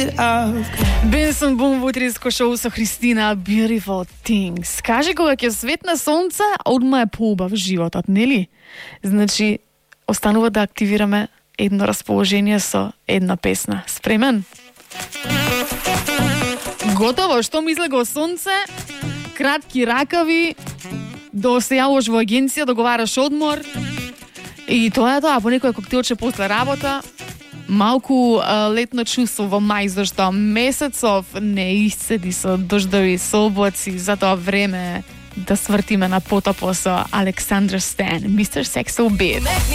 Benson bom jutrijsko šou so Kristina Beautiful Things. Kaže kak je svetna sonca, odmah je poba v život, neli? Znači, ostanova da aktivirame jedno razpoloženje so jedna pesna. Spremen? Gotovo, što misle go sonce? Kratki rakavi, da se javoš v agencijo, dogovaraš odmor i to je to, a ponekoj koktelče posle rabota. Малку летно чувство во мај, зашто месецов не исцеди со дождови, со облаци, за тоа време да свртиме на потопо со Александра Стан, Mr. Sexo Beat.